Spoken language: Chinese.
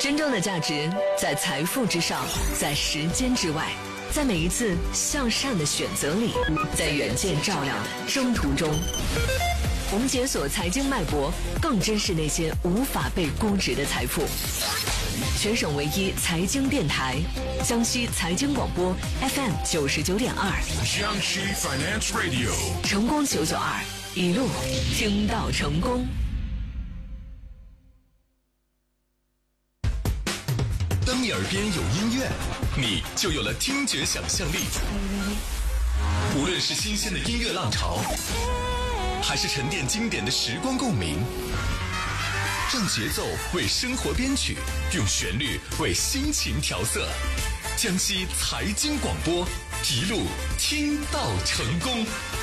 真正的价值在财富之上，在时间之外，在每一次向善的选择里，在远见照亮的征途中。我们解锁财经脉搏，更珍视那些无法被估值的财富。全省唯一财经电台，江西财经广播 FM 99.2， 江西 Finance Radio， 成功992，一路听到成功。 当你耳边有音乐，你就有了听觉想象力。无论是新鲜的音乐浪潮，还是沉淀经典的时光共鸣，让节奏为生活编曲，用旋律为心情调色。江西财经广播，一路听到成功。